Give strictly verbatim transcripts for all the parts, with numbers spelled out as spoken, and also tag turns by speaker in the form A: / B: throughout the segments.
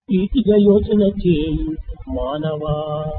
A: ఈటిగా యోచన చేయు మానవా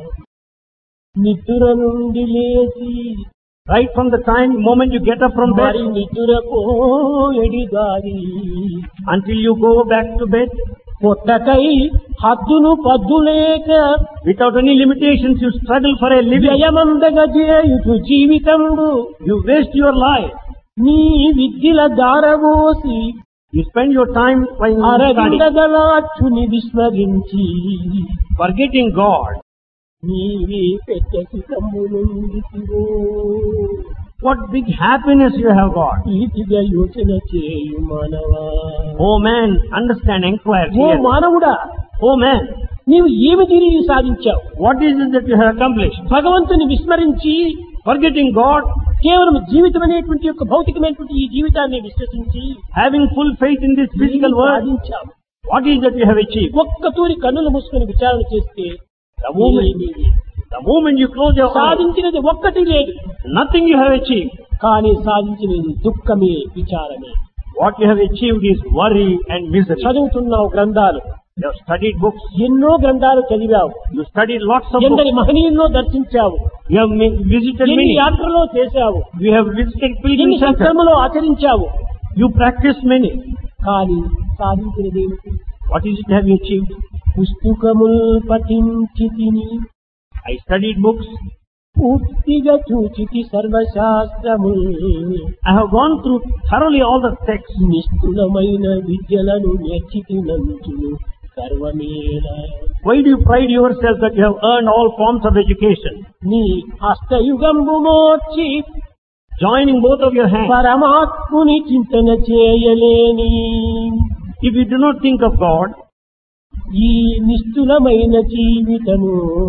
A: నిద్ర నుండి లేచి
B: Right from the time, moment you get up from bed,
A: మరి నిద్రకు ఎడిగారి
B: until you go back to bed,
A: పొట్టకై హద్దును పద్దులేక
B: without any limitations, you struggle for a living.
A: వ్యయమందగా చేయుచు జీవితంబు
B: You waste your life.
A: నీ విద్యల దారవోసి
B: You spend your time while studying,
A: అరవిందగలాచుని విస్మరించి
B: forgetting God.
A: నీవే పెద్ద సుఖము నుండితివో
B: What big happiness you have got.
A: ఈటిగా యోచన చేయు మానవా
B: Oh man, understand, inquire.
A: ఓ
B: Clearly.
A: మానవుడా
B: Oh man,
A: నీవు ఏమి తిరిగి సాధించావు?
B: what is it that you have accomplished?
A: భగవంతుని విస్మరించి
B: Forgetting God,
A: కేవలం జీవితం అనేటువంటి యొక్క భౌతికమైనటువంటి ఈ జీవితాన్ని విశ్వసించి
B: having full faith in this physical
A: నీవు
B: world,
A: సాధించావు.
B: what is that you have achieved?
A: ఒక్క తూరి కన్నులు మూసుకొని విచారణ చేస్తే
B: The moment, the moment you close your eyes,
A: సాధించినది ఒక్కటి లేదు,
B: nothing you have achieved.
A: కానీ సాధించినది దుఃఖమే, విచారమే.
B: What you have achieved is worry and misery.
A: చదువుతున్నావు గ్రంథాలు,
B: You have studied books,
A: ఎన్నో గ్రంథాలు చదివావు,
B: you studied lots of
A: ఎందరి
B: books,
A: మహనీయుల్లో దర్శించావు,
B: you have ma- visited
A: ఎన్ని
B: many,
A: యాత్రలో చేశావు,
B: you have visited
A: ఎన్ని
B: pilgrim centers,
A: సత్కర్మలో ఆచరించావు,
B: you practiced many.
A: కానీ సాధించినది ఏమిటి?
B: What is it have you achieved?
A: పుస్తకముల్ పఠించి తిని
B: I studied books,
A: పూర్తిగా చూచితి సర్వశాస్త్రముల్
B: I have gone through thoroughly all the texts.
A: నిష్ఠులమైన విద్యలను నేర్చితినంచును సర్వమేల
B: Why do you pride yourself that you have earned all forms of education?
A: నీ హస్తయుగంబు మోర్చి
B: Joining both of your hands.
A: పరమాత్ముని చింతన చేయలేని
B: If you do not think of God,
A: ఈ నిష్ఠులమైన జీవితము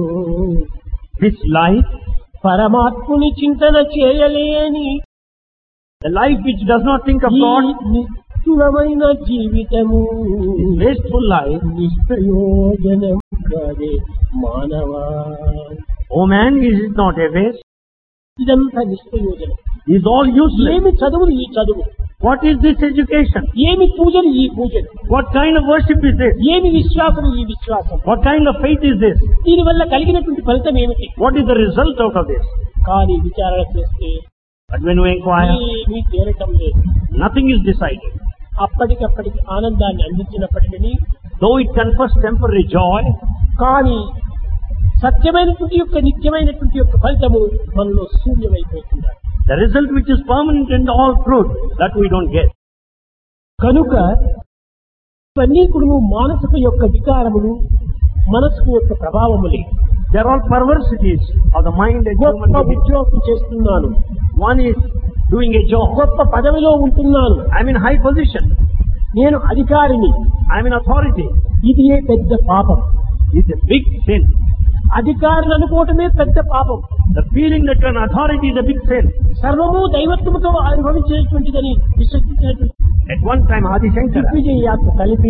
B: this life,
A: పరమాత్ముని చింతన చేయలేని
B: the life which does not think of
A: ఈ
B: God,
A: నిష్ఠులమైన జీవితము
B: this wasteful life,
A: నిష్ప్రయోజనం కాదే మానవా.
B: oh man, is it not a waste?
A: ఇదంతా నిష్ప్రయోజనం.
B: Is all useless.
A: ఏమి చదువులు ఈ చదువు,
B: What is this education?
A: ఏమి పూజలు ఈ పూజలు,
B: What kind of worship is this?
A: ఏమి విశ్వాసం ఈ విశ్వాసం,
B: What kind of faith is this?
A: దీనివల్ల కలిగినటువంటి ఫలితం ఏమిటి?
B: What is the result out of this?
A: కానీ విచారణ చేస్తే
B: But when we inquire,
A: ఏమీ తేలటం లేదు.
B: nothing is decided.
A: అప్పటికప్పటికి ఆనందాన్ని అందించినప్పటికీ
B: Though it confers temporary joy,
A: కానీ సత్యమైనటువంటి యొక్క నిత్యమైనటువంటి యొక్క ఫలితము మనలో శూన్యమైపోతుంది.
B: the result which is permanent and all truth, that we don't get.
A: కనుక ఇవన్నీ కూడా మానసిక యొక్క వికారములు, మనసుకు యొక్క ప్రభావములే.
B: They are all perversities of the mind and human
A: గొప్ప
B: being.
A: ఉద్యోగం చేస్తున్నాను,
B: One is doing a job.
A: గొప్ప పదవిలో ఉంటున్నాను,
B: I'm in high position.
A: నేను అధికారిని,
B: I'm in authority.
A: ఇది ఏ పెద్ద పాపం.
B: It's a big sin.
A: అధికారులు అనుకోవటమే పెద్ద పాపం.
B: The feeling that you're an authority is a big sin.
A: సర్వము దైవత్వముతో అనుభవించేటువంటిదని విశ్వసించినటువంటి
B: At one time, Adi Shankara,
A: దిగ్విజయ యాత్ర కలిపి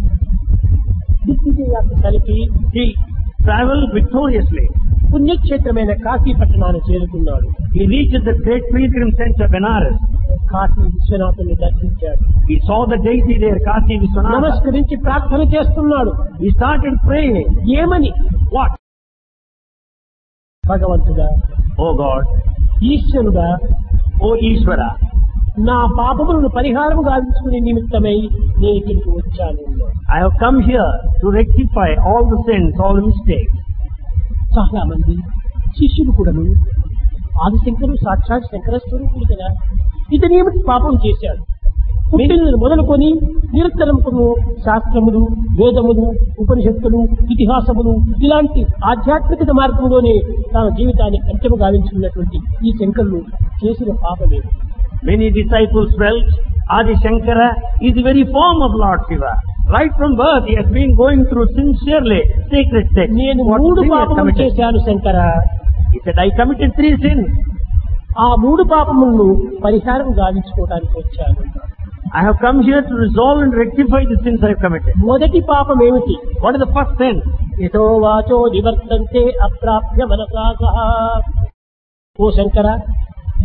A: దిగ్విజయ యాత్ర కలిపి
B: he traveled victoriously.
A: పుణ్యక్షేత్రమైన కాశీ పట్టణాన్ని చేరుకున్నాడు.
B: He reached the great pilgrim center, Benares.
A: Kashi విశ్వనాథుని దర్శించాడు.
B: He saw the deity there, Kasi Vishwanatha.
A: నమస్కరించి ప్రార్థన చేస్తున్నాడు.
B: He started praying.
A: ఏమని?
B: What?
A: భగవంతుడా,
B: Oh God,
A: ఈశ్వరుడా,
B: oh Ishvara,
A: నా పాపములను పరిహారం గావించుకునే నిమిత్తమై నేను ఇక్కడికి వచ్చాను.
B: I have come here to rectify all the sins, all the mistakes.
A: చాలా మంది శిష్యులు కూడాను ఆదిశంకరుడు సాక్షాత్ శంకర స్వరూపుడు కదా, ఇతనేమిటి పాపం చేశాడు? పుట్టిన మొదలుకొని నిరంతరమును శాస్త్రములు, వేదములు, ఉపనిషత్తులు, ఇతిహాసములు ఇలాంటి ఆధ్యాత్మికత మార్గంలోనే తన జీవితాన్ని అంత్యము గావించుకున్నటువంటి ఈ శంకరులు చేసిన పాపమే.
B: Many disciples felt Adi Shankara is the very form of Lord Shiva. Right from birth, he has been going through sincerely sacred texts.
A: నేను
B: What
A: మూడు
B: sin he has
A: పాపములు
B: committed?
A: చేశాను Shankara.
B: He said, I committed three sins.
A: ఆ మూడు పాపములను పరిహారం గావించుకోవడానికి వచ్చాను.
B: I have come here to resolve and rectify the sins I have committed.
A: మొదటి పాపం ఏమిటి?
B: What is the first sin?
A: యతో వాచో నివర్తంతే అప్రాప్య మనసా సహా. ఓ శంకర,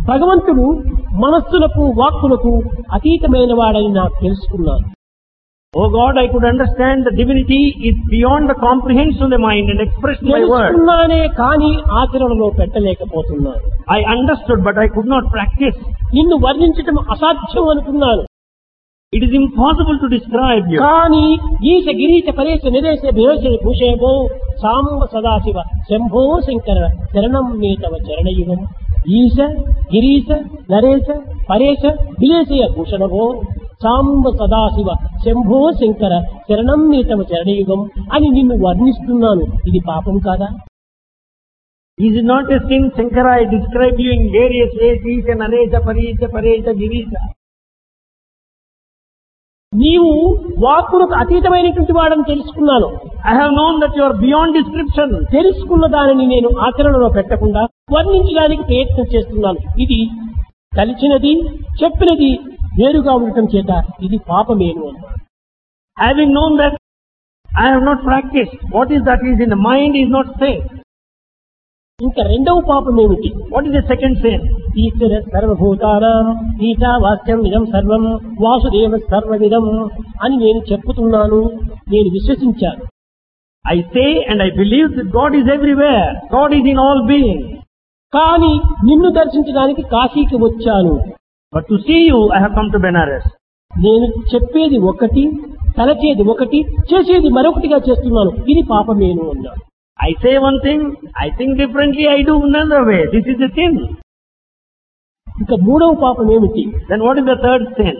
A: భగవంతుడు మనస్సులకు వాక్కులకు అతీతమైన వాడని నాకు తెలుసుకున్నాను.
B: Oh God, I could understand the divinity is beyond the comprehension of the mind and expressed by words.
A: తెలుసుకున్నానే కానీ ఆచరణలో పెట్టలేకపోతున్నాను.
B: I understood, but I could not practice.
A: నిన్ను వర్ణించటం అసాధ్యం అనుకున్నాను.
B: It is impossible to describe you.
A: కానీ ఈశ గిరీశ పరేశ నిరేశ విరేశ భూషేభో సాంబ సదాశివ శంభో శంకర శరణం మే తవ చరణయుగం. ఈశ గిరీశ నరేశ పరేశ విలేశయ భూషణభో సాంబ సదాశివ శంభో శంకర శరణం మే తవ చరణయుగం అని నిన్ను వర్ణిస్తున్నాను. ఇది పాపం కాదా?
B: Is it not a sin, Shankara? I describe you in various ways, Isha, Naresha, Parisha, Paresha, Girisha.
A: నీవు వాక్కులకు అతీతమైనటువంటి వాడని తెలుసుకున్నాను.
B: I have known that you are beyond description.
A: తెలుసుకున్న దానిని నేను ఆచరణలో పెట్టకుండా వర్ణించడానికి ప్రయత్నం చేస్తున్నాను. ఇది కలిసినది చెప్పినది వేరుగా ఉండటం చేత ఇది పాపమేను అన్నాడు.
B: Having known that I have not practiced, what is that is in the mind is not safe.
A: ఇంకా రెండవ పాపం ఏమిటి?
B: What is the second sin?
A: ఈశ్వర సర్వభూతానాం ఈశావాస్యం ఇదం సర్వం వాసుదేవ సర్వవిదం అని నేను చెప్పుతున్నాను, నేను విశ్వసించాను.
B: I say and I believe that God is everywhere. God is in all beings.
A: కానీ నిన్ను దర్శించడానికి కాశీకి వచ్చాను.
B: But to see you, I have come to Benares.
A: నేను చెప్పేది ఒకటి, తలచేది ఒకటి, చేసేది మరొకటిగా చేస్తున్నాను. ఇది పాపమేను అన్నాడు.
B: I say one thing, I think differently, I do another way. This is the sin.
A: ఇంకా మూడవ పాపం ఏమిటి?
B: Then what is the third sin?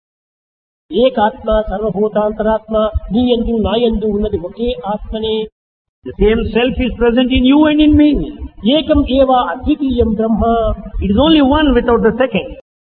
A: ఏకాత్మ సర్వభూతాంతరాత్మ నీ యందు నా యందు ఉన్నది ఒకే ఆత్మనే.
B: The same self is present in you and in me.
A: ఏకం ఏవ అద్వితీయం బ్రహ్మ.
B: It is only one without the second.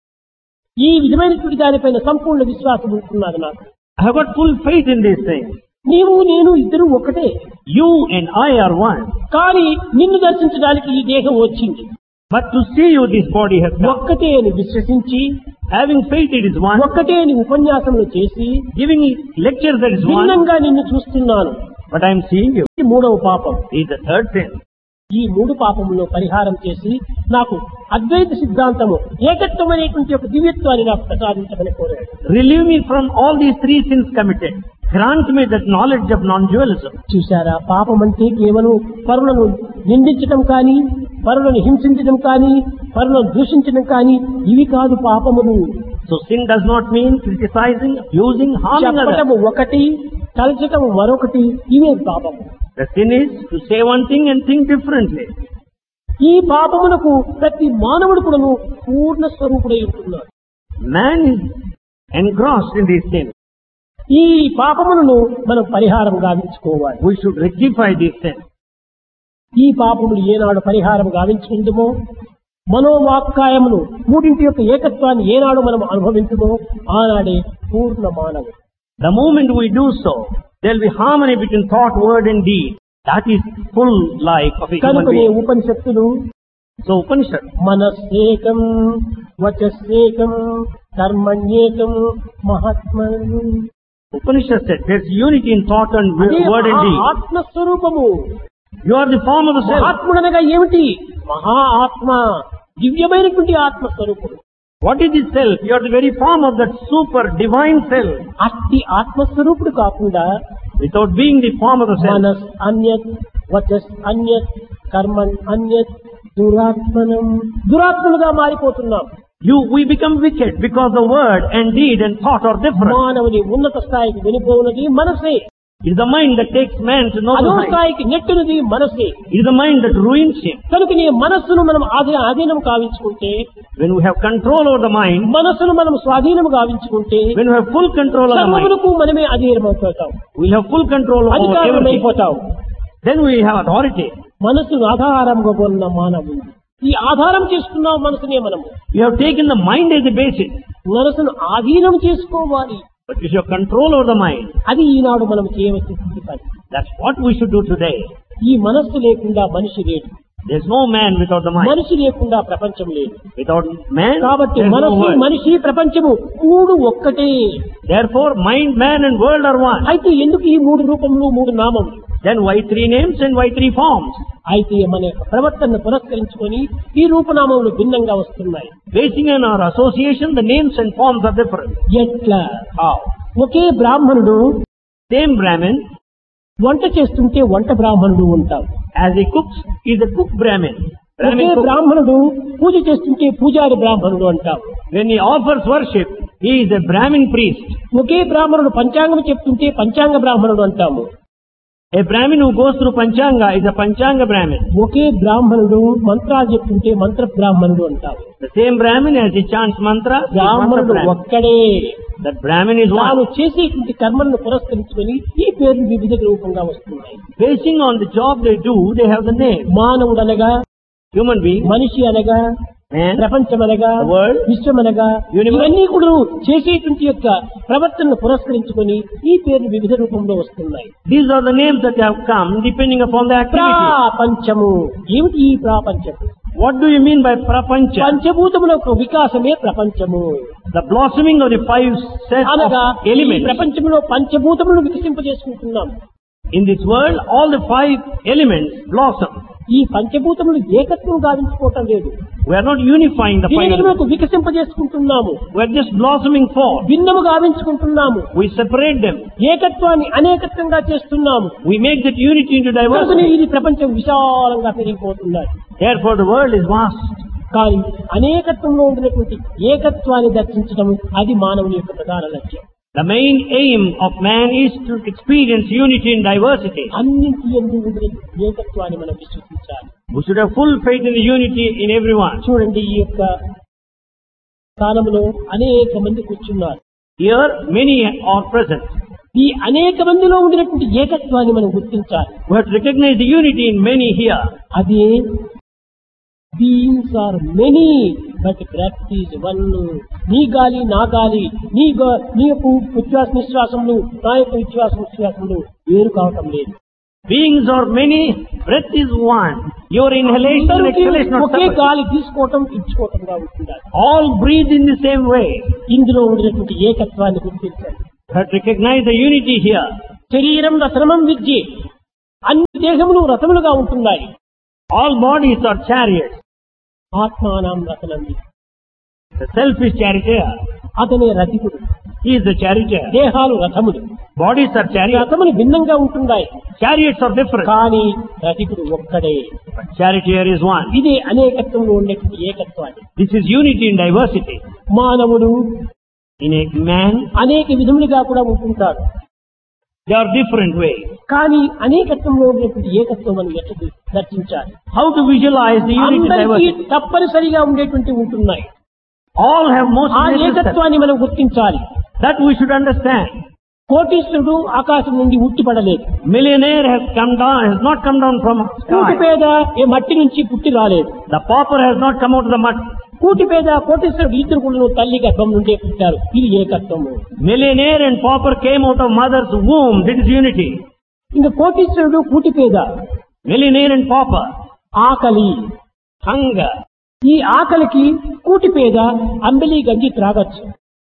A: ఈ విధమైనటువంటి దానిపైన సంపూర్ణ విశ్వాసం ఉంటున్నది నాకు.
B: I have got full faith in these things.
A: నీవు నేను ఇద్దరు ఒకటే.
B: You and I are one.
A: కానీ నిన్ను దర్శించడానికి ఈ దేహం వచ్చింది.
B: But to see you, this body has come.
A: ఒక్కటే అని విశ్వసించి,
B: having faith it is one.
A: ఒక్కటే అని ఉపన్యాసములు చేసి,
B: giving lectures that is one.
A: భిన్నంగా నిన్ను చూస్తున్నాను.
B: But I am seeing you.
A: ఇది మూడవ పాపం.
B: This is the third sin.
A: ఈ మూడు పాపములో పరిహారం చేసి నాకు అద్వైత సిద్ధాంతము ఏకత్వం అనేటువంటి ఒక దివ్యత్వాన్ని నాకు ప్రసాదించమని కోరాడు.
B: Relieve me from all these three sins committed. Grant me that knowledge of non-dualism.
A: చూశారా, పాపం అంటే కేవలం పరులను నిందించడం కానీ, పరులను హింసించడం కానీ, పరులను దూషించడం కానీ ఇవి కాదు పాపములు.
B: So sin does not mean criticizing, abusing, harming others.
A: చెప్పటము ఒకటి, తలచటము మరొకటి, ఇవే పాపము.
B: The sin is to say one thing and think differently.
A: ఈ పాపములకు ప్రతి మానవుడు కూడాను పూర్ణ స్వరూపుడై ఉంటున్నాడు.
B: Man is engrossed in these sins.
A: ఈ పాపములను మనం పరిహారం గావించుకోవాలి.
B: We should rectify these sins.
A: ఈ పాపములు ఏనాడు పరిహారం గావించుకుందుమో, మనోవాక్కాయమును మూడింటి యొక్క ఏకత్వాన్ని ఏనాడు మనం అనుభవించుమో ఆనాడే పూర్ణ మానవుడు.
B: The moment we do so, there will be harmony between thought, word and deed. That is full life of a human
A: కనుకనే
B: being.
A: ఉపనిషత్తులు
B: So Upanishad,
A: మనస్సేకం వచస్సేకం కర్మణ్యేకం మహాత్మను.
B: Upanishad said there's unity in thought and
A: అదే
B: word and deed.
A: ఆత్మస్వరూపము.
B: You are the form of the self.
A: ఆత్ముడనగా ఏమిటి? మహా ఆత్మ, దివ్యమైనటువంటి ఆత్మస్వరూపుడు.
B: What is the self? You are the very form of that super divine self.
A: అట్టి ఆత్మస్వరూపుడు కాకుండా
B: Without being the form of the self,
A: మనస్ అన్యత్, వచస్ అన్యత్, Karman అన్యత్, దురాత్మనం దురాత్మలుగా మారిపోతున్నాం.
B: you we become wicked because the word and deed and thought are different.
A: మానవుని ఉన్నత స్థాయికి వెనుపోవునది మనసే.
B: It is the mind that takes man to know the
A: అదో
B: mind.
A: స్థాయికి నెట్టునది మనసే.
B: It is the mind that ruins him.
A: కనుక నీ మనస్సును మనం Aadhi ఆధీనం కావించుకుంటే,
B: When we have control over the mind,
A: మనస్సును మనం స్వాధీనం గావించుకుంటే
B: when we have full control of the mind,
A: సర్వములకు మనమే అధీనమైపోతాం,
B: we'll have full control over everything.
A: అధికారమైపోతాం.
B: Then we have authority.
A: మనస్సును ఆధారంగా కొన్న మానవుడు. ఈ ఆధారం చేసుకున్న మనసునే మనము.
B: We have taken the mind as the basis.
A: మనసును ఆధీనం చేసుకోవాలి.
B: But you should have control over the mind.
A: అది ఈనాడు మనం చేయవలసిన పని.
B: That's what we should do today.
A: ఈ మనస్సు లేకుండా మనిషి లేడు.
B: There's no man without the mind.
A: మనిషి లేకుండా ప్రపంచం లేదు.
B: Without man,
A: కాబట్టి
B: there's no
A: మనస్సు,
B: world.
A: మనిషి, ప్రపంచము మూడు ఒక్కటే.
B: Therefore, mind, man and world are one.
A: అయితే ఎందుకు ఈ మూడు రూపములు, మూడు నామములు?
B: Then why three names and why three forms?
A: అయితే మన యొక్క ప్రవర్తనను పురస్కరించుకొని ఈ రూపనామములు భిన్నంగా వస్తున్నాయి.
B: Basing on our association, the names and forms are different.
A: ఎట్లా?
B: How?
A: ఒకే బ్రాహ్మణుడు
B: Same Brahmin,
A: వంట చేస్తుంటే వంట బ్రాహ్మణుడు ఉంటాడు.
B: as he cooks, is a cook Brahmin.
A: Okay
B: Brahmin cook.
A: బ్రాహ్మణుడు పూజ చేస్తుంటే పూజారి బ్రాహ్మణుడు అంటాం.
B: When he offers worship, he is a Brahmin priest.
A: ఒకే బ్రాహ్మణుడు పంచాంగం చెప్తుంటే పంచాంగ బ్రాహ్మణుడు అంటాము.
B: A Brahmin who goes through Panchanga is a Panchanga Brahmin.
A: ఒకే బ్రాహ్మణుడు మంత్రాలు చెప్తుంటే మంత్ర బ్రాహ్మణుడు అంటాము.
B: The same Brahmin, as he chants mantra, is mantra
A: బ్రాహ్మణుడు
B: Brahmin.
A: ఒక్కడే.
B: That Brahmin is
A: తాను
B: one.
A: చేసేటువంటి కర్మలను పురస్కరించుకొని ఈ పేర్లు వివిధ రూపంగా వస్తున్నాయి.
B: Basing on the job they do, they have the name.
A: మానవుడు అనగా,
B: Human being,
A: మనిషి అనగా,
B: man,
A: ప్రపంచం అనగా,
B: the world,
A: విశ్వం అనగా,
B: universe.
A: ఇవన్నీ కూడా చేసేటువంటి యొక్క ప్రవర్తనను పురస్కరించుకొని ఈ పేర్లు వివిధ రూపంలో వస్తున్నాయి.
B: these are the names that have come depending upon the activity.
A: ప్రాపంచము ఏమిటి? ఈ ప్రాపంచము
B: What do you mean by prapancha?
A: పంచభూతముల యొక్క వికాసమే ప్రపంచము
B: The blossoming of the five sets
A: అనగా
B: of
A: ఈ
B: elements.
A: ప్రపంచంలో పంచభూతములను వికసింపజేసుకుంటున్నాం.
B: In this world, all the five elements blossom.
A: ఈ పంచభూతములు ఏకత్వం గావించుకోవటం లేదు.
B: We are not unifying the five elements.
A: దీనికి వికసింపజేసుకుంటున్నాము.
B: We are just blossoming forth.
A: భిన్నము గావించుకుంటున్నాము.
B: We separate them.
A: ఏకత్వాన్ని అనేకత్వంగా చేస్తున్నాము.
B: We make that unity into
A: కనుకనే
B: diversity.
A: ఇది ప్రపంచం విశాలంగా పెరిగిపోతున్నది.
B: Therefore, the world is vast.
A: కానీ అనేకత్వంలో ఉండినటువంటి ఏకత్వాన్ని దర్శించడం అది మానవుని యొక్క ప్రధాన లక్ష్యం.
B: The main aim of man is to experience unity in diversity.
A: అన్నింటి యందు ఉండినటువంటి ఏకత్వాన్ని మనం విశ్వసించాలి.
B: We should have full faith in the unity in everyone.
A: చూడండి, ఈ యొక్క స్థానంలో అనేక మంది కూర్చున్నారు.
B: Here, many are present.
A: ఈ అనేక మందిలో ఉండినటువంటి ఏకత్వాన్ని మనం గుర్తించాలి.
B: We have to recognize the unity in many here.
A: అదే beings are many but breath is one. నీ గాలి నా గాలి, నీ గా- నీ యొక్క ఉచ్ఛ్వాస నిశ్వాసములు నా యొక్క ఉచ్ఛ్వాస నిశ్వాసములు వేరు కావటం లేదు.
B: Beings are many, breath is one. Your inhalation and
A: అందరికీ
B: exhalation are
A: ఒకే
B: separate.
A: గాలి తీసుకోవటం ఇచ్చుకోవటంగా ఉంటుండాలి.
B: All breathe in the same way.
A: ఇందులో ఉండినటువంటి ఏకత్వాన్ని గుర్తించాలి.
B: We have to recognize the unity here.
A: శరీరం రథనం విద్య, అన్ని దేహములు రథములుగా ఉంటున్నాయి.
B: All bodies are chariots.
A: ఆత్మానం రథనం విద్య,
B: The self is charioteer.
A: అతనే రథికుడు.
B: He is the charioteer.
A: దేహాలు రథములు,
B: Bodies are chariots.
A: రథములు భిన్నంగా ఉంటున్నాయి.
B: Chariots are different.
A: కానీ రథికుడు ఒక్కడే.
B: But charioteer is one.
A: ఇదే అనేకత్వంలో ఉండేటువంటి ఏకత్వాన్ని.
B: This is unity in diversity.
A: మానవుడు
B: In a man,
A: అనేక విధములుగా కూడా ఉంటుంటాడు.
B: there are different ways.
A: కానీ అనేకత్వంలో ఉండేటువంటి ఏకత్వం అని ఎట్లా దర్శించాలి?
B: How to visualize the unity in
A: అందరికీ
B: diversity?
A: తప్పనిసరిగా ఉండేటువంటి ఉంటున్నాయి.
B: All have most
A: ఆ
B: necessary.
A: ఏకత్వాన్ని మనం గుర్తించాలి.
B: That we should understand.
A: కోటీశ్వరుడు ఆకాశం నుండి ఉట్టిపడలేదు.
B: Millionaire has come down, has not come down from
A: Kooti
B: sky.
A: పేద ఏ మట్టి నుంచి పుట్టి రాలేదు.
B: The pauper has not come out of the mud.
A: కూటి పేద కోటీశ్వరుడు ఇద్దరు కూడా తల్లి గర్భం నుండే పుట్టారు. ఇది ఏకత్వము.
B: Millionaire and pauper came out of mother's womb. That is unity.
A: ఇంకా కోటీశ్వరుడు కూటి పేద,
B: Millionaire and pauper,
A: ఆకలి.
B: hunger.
A: ఈ ఆకలికి కూటి పేద అంబలి గంజి త్రాగచ్చు.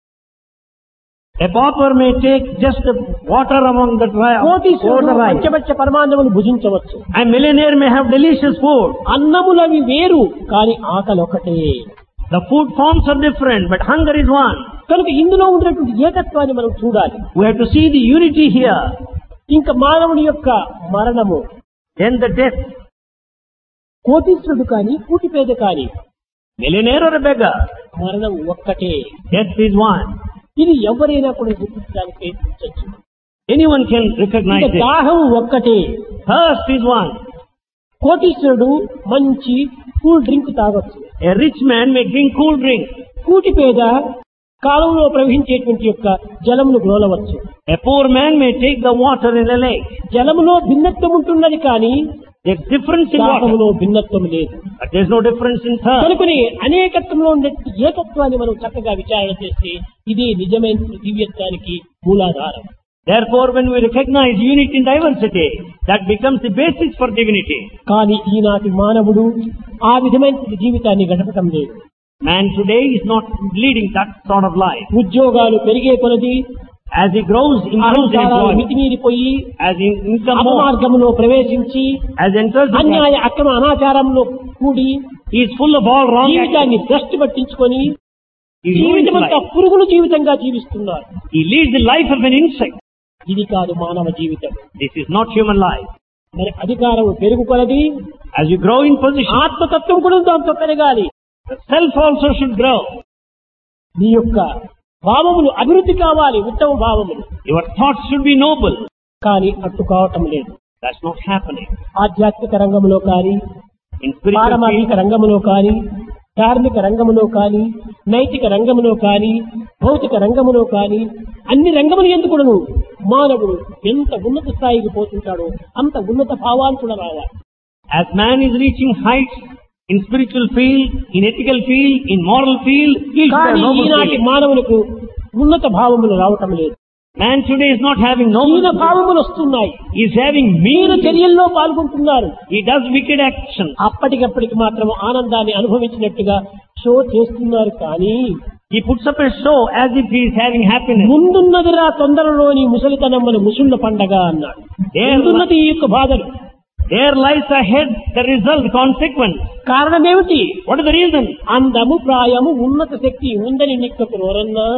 B: A pauper may take just the water among the dry, or
A: కోటీశ్వరుడు
B: the rice.
A: పంచపక్ష పరమాన్నములు భుజించవచ్చు.
B: A millionaire may have delicious food.
A: అన్నములవి వేరు, కానీ ఆకలి ఒకటే.
B: The food forms are different, but hunger is one.
A: కనుక ఇందులో ఉన్నటువంటి ఏకత్వాన్ని మనం చూడాలి.
B: We have to see the unity here.
A: ఇంకా మానవుని యొక్క మరణము,
B: Then the death.
A: కోటీశ్వరుడు కాని కూటి పేద కాని
B: Millionaire or a beggar,
A: మరణం ఒక్కటే.
B: death is one.
A: ఇది ఎవరైనా కూడా గుర్తించడానికి ప్రయత్నించవచ్చు.
B: Anyone can recognize
A: ఇంకా
B: it.
A: దాహం ఒక్కటే.
B: Thirst is one.
A: కోటీశ్వరుడు మంచి కూల్ డ్రింక్ తాగొచ్చు.
B: A rich man may drink cool drink.
A: కూటి పేద కాలంలో ప్రవహించేటువంటి యొక్క జలమును గ్రోలవచ్చు.
B: A poor man may take the water in the lake.
A: జలములో భిన్నత్వం ఉంటున్నది కానీ
B: There's difference in water,
A: దాహములో భిన్నత్వం లేదు.
B: but there's no difference in thirst.
A: కనుకని అనేకత్వంలో ఉండే ఏకత్వాన్ని మనం చక్కగా విచారణ చేస్తే ఇది నిజమైన దివ్యత్వానికి మూలాధారం.
B: Therefore, when we recognize unity in diversity, that becomes the basis for divinity.
A: కానీ ఈనాటి మానవుడు ఆ విధమైన జీవితాన్ని గడపటం లేదు.
B: Man today is not leading that sort of life.
A: ఉద్యోగాలు పెరిగే కొలది
B: As he grows, improves in
A: అహంకారాలు
B: employment,
A: మితిమీరిపోయి
B: as in income more,
A: అపమార్గంలో ప్రవేశించి
B: as enters the
A: అన్యాయ అక్రమ అనాచారంలో కూడి
B: he is full of all wrong actions.
A: జీవితాన్ని భ్రష్టు పట్టించుకొని
B: He ruins
A: జీవితమంతా
B: life.
A: పురుగుల జీవితంగా జీవిస్తున్నారు.
B: He leads the life of an insect.
A: ఇది కాదు మానవ జీవితం.
B: This is not human life.
A: మరి అధికారం పెరుగుకొలది,
B: As you grow in position,
A: ఆత్మతత్వం కూడా దాంతో పెరగాలి.
B: the self also should grow.
A: నీ యొక్క భావములు అభివృద్ధి కావాలి, ఉత్తమ భావములు.
B: Your thoughts should be noble.
A: కానీ అట్టు కావటం లేదు.
B: That's not happening.
A: ఆధ్యాత్మిక రంగంలో కానీ,
B: In spiritual
A: పారమార్థిక
B: field,
A: రంగంలో కానీ, ధార్మిక రంగంలో కానీ, నైతిక రంగంలో కానీ, భౌతిక రంగంలో కానీ, అన్ని రంగములు ఎందుకును మానవుడు ఎంత ఉన్నత స్థాయికి పోతుంటాడో అంత ఉన్నత భావాలు కూడా రావాలి.
B: as man is reaching heights in spiritual field, in ethical field, in moral field, he is
A: కానీ
B: a noble
A: ఈనాటి
B: feeling.
A: మానవులకు ఉన్నత భావములు రావటం లేదు.
B: Man today is not having
A: హీన
B: noble.
A: భావములు వస్తున్నాయి.
B: He is having
A: Meena
B: mean.
A: చర్యల్లో పాల్గొంటున్నారు.
B: He does wicked actions.
A: అప్పటికప్పటికి మాత్రం ఆనందాన్ని అనుభవించినట్టుగా షో చేస్తున్నారు. కానీ
B: He puts up a show as if he is having happiness.
A: ముందున్నదిరా తొందరలోని ముసలితనమ్మని ముసుళ్ళ పండగ అన్నాడు. ముందున్నది ఈ యొక్క బాధలు.
B: There lies ahead the result, consequence.
A: కారణమేమిటి?
B: What is the reason?
A: అందము ప్రాయము ఉన్నత శక్తి ఉందని నిక్కకు రోరన్నా,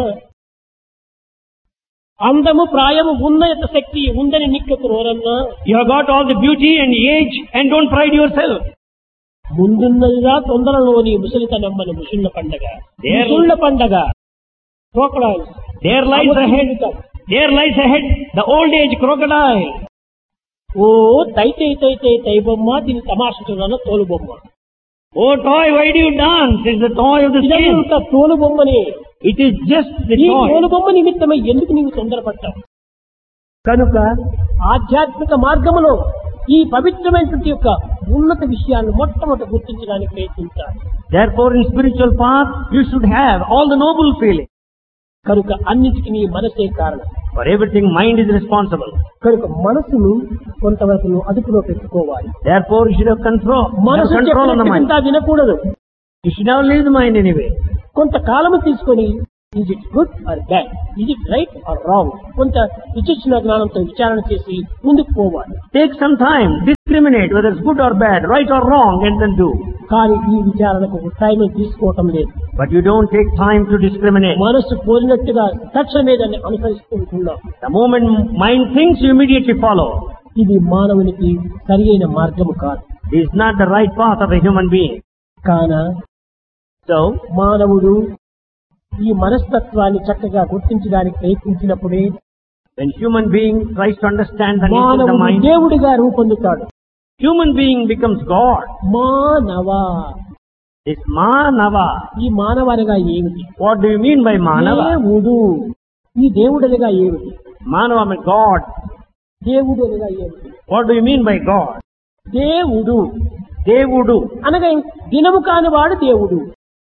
A: అందము ప్రాయము ఉన్నత శక్తి ఉందని నిక్కకు రోరన్నా,
B: You have got all the beauty and age and don't pride yourself.
A: ముందున్నదిగా తొందరలోని ముసలితనమ్మని ముసుళ్ళ పండగ.
B: There-
A: ముసుళ్ళ పండగ crocodiles.
B: There lies ahead, there lies ahead the old age crocodile.
A: ఓ తైతే తైతే తై బొమ్మ, దీని తమాషుల తోలు బొమ్మ.
B: Oh toy, why do you dance? It's the toy of the skin.
A: ఇదంతా తోలు బొమ్మని.
B: It is just the
A: ఈ తోలు
B: toy.
A: బొమ్మ నిమిత్తమై ఎందుకు నీవు తొందరపడ్డావు? కనుక ఆధ్యాత్మిక మార్గములో ఈ పవిత్రమైనటువంటి యొక్క ఉన్నత విషయాన్ని మొట్టమొదట గుర్తించడానికి ప్రయత్నించాలి.
B: Therefore in spiritual path you should have all the noble feelings.
A: కనుక అన్నిటికీ నీ మనసే కారణం.
B: For everything mind is responsible.
A: కనుక మనసును కొంతవరకు నువ్వు అదుపులో పెట్టుకోవాలి.
B: Therefore you should have control. Have
A: మనసు
B: control on the mind.
A: చెప్పినంత వినకూడదు.
B: You should never leave the mind anyway.
A: కొంతకాలము తీసుకొని is it good or bad, is it right are wrong, కొంత విచక్షణ జ్ఞానంతో విచారణ చేసి ముందుకు పోవాలి.
B: Take some time, discriminate whether it's good or bad, right or wrong, and then do.
A: కానీ ఈ విచారణకు టైం తీసుకోవటం లేదు.
B: But you don't take time to discriminate.
A: మనసు కోరినట్టుగా తక్షణమే దాన్ని అనుసరిస్తుంటున్నాం.
B: The moment mind thinks, you immediately follow.
A: ఇది మానవునికి సరి అయిన మార్గము కాదు.
B: This is not the right path of a human being.
A: కాన
B: So,
A: మానవుడు ఈ మనస్తత్వాన్ని చక్కగా గుర్తించడానికి ప్రయత్నించినప్పుడే
B: when human being tries to understand the nature of the
A: మానవుడు
B: mind,
A: దేవుడిగా రూపొందుతాడు.
B: human being becomes God.
A: మానవ,
B: This Manava.
A: ఈ మానవనగా ఏమిటి?
B: What do you mean by Manava?
A: దేవుడు. ఈ దేవుడనగా ఏమిటి?
B: Manava means God.
A: దేవుడు అనగా ఏమిటి?
B: What do you mean by God?
A: దేవుడు
B: Devudu.
A: అనగా దినము కానివాడు దేవుడు.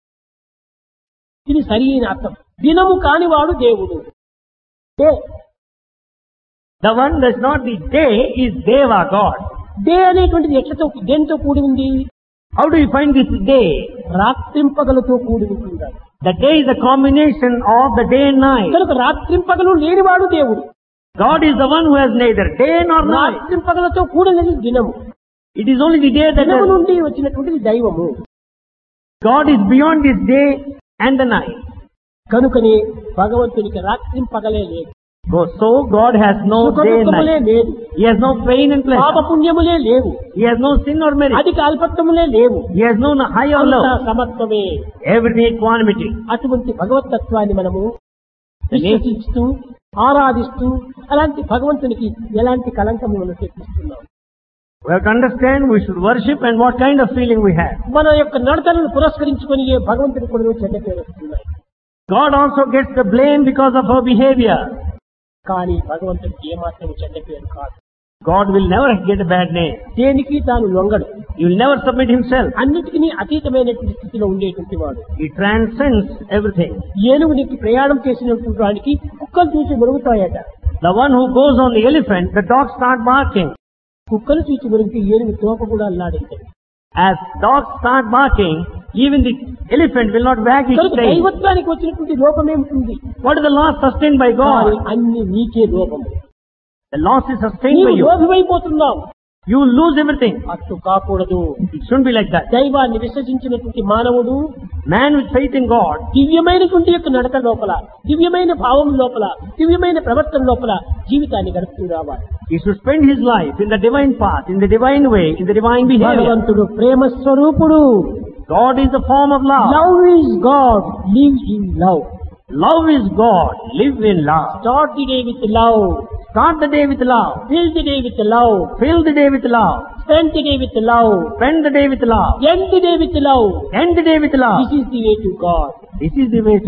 A: ఇది సరి అయిన అర్థం. దినము కానివాడు దేవుడు. Day
B: The one that's not the day is Deva, God.
A: Day అనేటువంటిది ఎట్లతో దేనితో కూడి ఉంది?
B: How do you find this day?
A: రాత్రింపగలతో కూడి ఉంటుంది.
B: The day is a combination of the day and night.
A: కనుక రాత్రింపగలు లేనివాడు దేవుడు.
B: God is the one who has neither day nor night.
A: రాత్రింపగలతో కూడినది దినము.
B: It is only the day that
A: దినము
B: has,
A: నుండి వచ్చినటువంటిది దైవము.
B: God is beyond this day and the night.
A: కనుకనే భగవంతునికి రాత్రింపగలే లేదు.
B: So, so God has no day and
A: సుఖదుఖములే
B: night.
A: లేదు.
B: He has no pain and pleasure.
A: పాపపుణ్యములే లేవు.
B: He has no sin or merit.
A: అధిక అల్పత్వములే లేవు.
B: He has no high or
A: అంతా
B: low.
A: సమత్వమే.
B: Everything equanimity.
A: అటువంటి భగవతత్వాన్ని మనము విశ్వసిస్తూ ఆరాధిస్తూ అలాంటి భగవంతునికి ఎలాంటి కలంకము మనం తెప్పిస్తున్నాం.
B: We have to understand we should worship and what kind of feeling we have.
A: మన యొక్క నడతలను పురస్కరించుకొని ఏ భగవంతుని కూడా చెడ్డ పేరు వస్తున్నాయి.
B: God also gets the blame because of our behavior.
A: కానీ భగవంతుడికి ఏమాత్రం చెడ్డ పేరు కాదు.
B: God will never get a bad name.
A: దేనికి తాను లొంగడు.
B: He will never submit himself.
A: అన్నిటికీ అతీతమైనటువంటి స్థితిలో ఉండేటువంటి వాడు.
B: He transcends everything.
A: ఏనుగునికి ప్రయాణం చేసినటువంటి వాడికి కుక్కలు చూసి మురుగుతాయట.
B: The one who goes on the elephant, the dogs start barking.
A: కుక్కలు చూసి మురిగితే ఏనుగు తోక కూడా అల్లాడింది.
B: As dogs start barking, even the elephant will not wag its
A: కనుక
B: tail.
A: దైవత్వానికి వచ్చినటువంటి లోపం ఏమిటి?
B: What is the loss sustained by
A: కానీ
B: God?
A: అన్ని నీకే లోపం.
B: The loss is sustained by
A: నీవు
B: you.
A: లోభివైపోతున్నావు.
B: you will lose everything.
A: అట్టు కాకూడదు.
B: It shouldn't be like that.
A: దైవాన్ని విశ్వసించినటువంటి మానవుడు
B: Man with faith in God,
A: దివ్యమైనటువంటి యొక్క నడక లోపల, దివ్యమైన భావం లోపల, దివ్యమైన ప్రవర్తన లోపల జీవితాన్ని గడుపుతూ రావాలి.
B: he should spend his life in the divine path, in the divine way, in the divine behavior.
A: భగవంతుడు ప్రేమ స్వరూపుడు.
B: God is the form of love.
A: Love is God, live in love.
B: Love is God. Live in love.
A: Start the day with love.
B: Start the day with love.
A: Fill the day with love.
B: Fill the day with love.
A: Spend the day with love.
B: Spend the day with love.
A: End the day with love.
B: End the day with love.
A: This is the way to God.
B: This is the way